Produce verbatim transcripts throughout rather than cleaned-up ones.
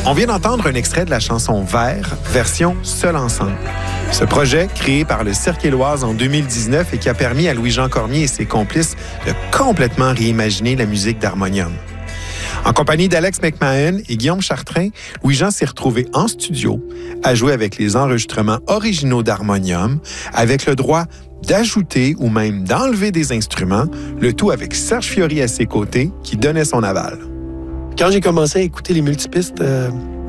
On vient d'entendre un extrait de la chanson Vert, version Seul ensemble. Ce projet, créé par le Cirque Éloise en deux mille dix-neuf et qui a permis à Louis-Jean Cormier et ses complices de complètement réimaginer la musique d'harmonium. En compagnie d'Alex McMahon et Guillaume Chartrain, Louis-Jean s'est retrouvé en studio à jouer avec les enregistrements originaux d'harmonium, avec le droit d'ajouter ou même d'enlever des instruments, le tout avec Serge Fiori à ses côtés, qui donnait son aval. Quand j'ai commencé à écouter les multipistes, euh,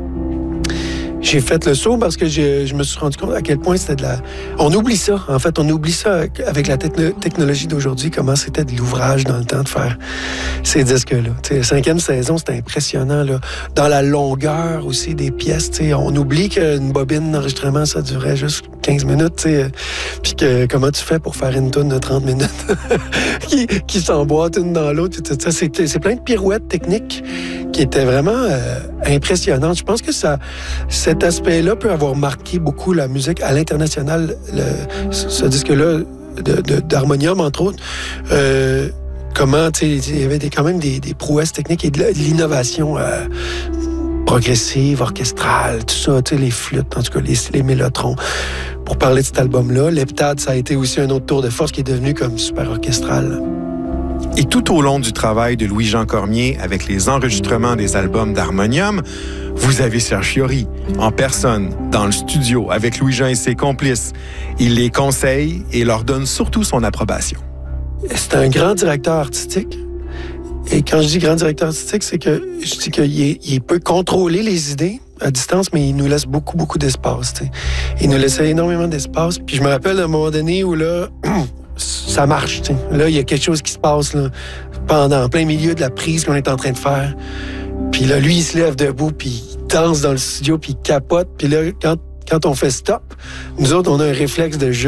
j'ai fait le saut parce que je, je me suis rendu compte à quel point c'était de la... On oublie ça, en fait, on oublie ça avec la techno- technologie d'aujourd'hui, comment c'était de l'ouvrage dans le temps de faire ces disques-là. T'sais, la cinquième saison, c'était impressionnant, là. Dans la longueur aussi des pièces, t'sais, on oublie qu'une bobine d'enregistrement, ça durait juste quinze minutes, t'sais, puis que comment tu fais pour faire une toune de trente minutes qui, qui s'emboîte une dans l'autre. C'est, c'est plein de pirouettes techniques qui étaient vraiment euh, impressionnantes. Je pense que ça, cet aspect-là peut avoir marqué beaucoup la musique à l'international. Le, ce disque-là de, de, d'harmonium, entre autres, euh, comment, tu sais, il y avait des, quand même des, des prouesses techniques et de l'innovation euh, progressive, orchestrale, tout ça, tu sais, les flûtes, en tout cas, les, les mélotrons. Pour parler de cet album-là, l'Heptade, ça a été aussi un autre tour de force qui est devenu comme super orchestral. Et tout au long du travail de Louis-Jean Cormier avec les enregistrements des albums d'harmonium, vous avez Serge Fiori, en personne, dans le studio, avec Louis-Jean et ses complices. Il les conseille et leur donne surtout son approbation. C'est un grand directeur artistique. Et quand je dis grand directeur artistique, c'est que je dis qu'il est, il peut contrôler les idées à distance, mais il nous laisse beaucoup, beaucoup d'espace. T'sais. Il nous laissait énormément d'espace. Puis je me rappelle d'un moment donné où là... ça marche, t'sais. Là, il y a quelque chose qui se passe là, pendant en plein milieu de la prise qu'on est en train de faire. Puis là, lui, il se lève debout, puis il danse dans le studio, puis il capote. Puis là, quand, quand on fait stop, nous autres, on a un réflexe de jeu.